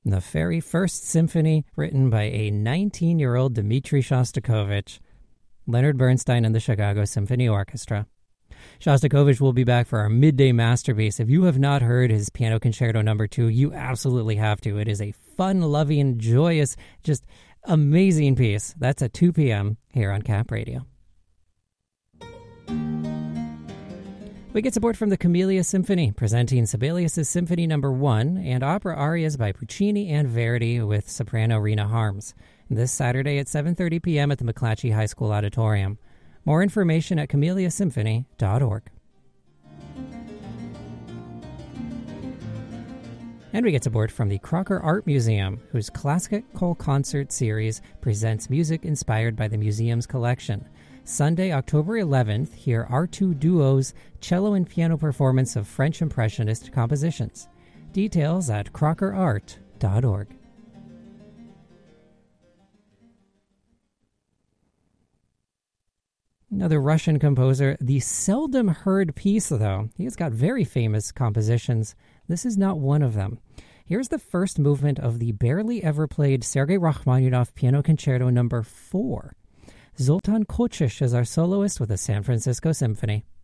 the very first symphony written by a 19-year-old Dmitri Shostakovich, Leonard Bernstein and the Chicago Symphony Orchestra. Shostakovich will be back for our midday masterpiece. If you have not heard his Piano Concerto No. 2, you absolutely have to. It is a fun-loving, joyous, just amazing piece. That's at 2 p.m. here on Cap Radio. We get support from the Camellia Symphony, presenting Sibelius' Symphony No. 1 and opera arias by Puccini and Verdi with soprano Rena Harms. This Saturday at 7:30 p.m. at the McClatchy High School Auditorium. More information at camelliasymphony.org. And we get support from the Crocker Art Museum, whose Classical Concert Series presents music inspired by the museum's collection. Sunday, October 11th, hear R2 Duo's cello and piano performance of French Impressionist compositions. Details at crockerart.org. Another Russian composer, the seldom heard piece, though. He has got very famous compositions. This is not one of them. Here's the first movement of the barely ever played Sergei Rachmaninoff Piano Concerto No. 4. Zoltan Kochish is our soloist with the San Francisco Symphony.